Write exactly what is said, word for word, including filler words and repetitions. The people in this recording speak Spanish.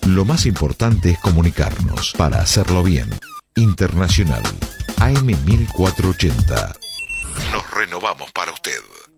Lo más importante es comunicarnos para hacerlo bien. Internacional A M mil cuatrocientos ochenta. Nos renovamos para usted.